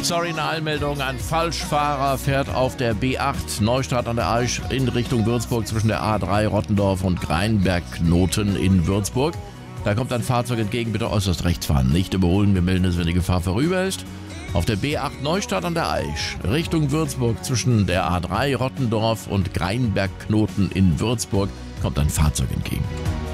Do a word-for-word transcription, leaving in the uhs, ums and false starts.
Sorry, eine Eilmeldung. Ein Falschfahrer fährt auf der B acht Neustadt an der Aisch in Richtung Würzburg zwischen der A drei Rottendorf und Greinberg-Knoten in Würzburg. Da kommt ein Fahrzeug entgegen, bitte äußerst rechts fahren. Nicht überholen, wir melden es, wenn die Gefahr vorüber ist. Auf der B acht Neustadt an der Aisch Richtung Würzburg zwischen der A drei Rottendorf und Greinberg-Knoten in Würzburg kommt ein Fahrzeug entgegen.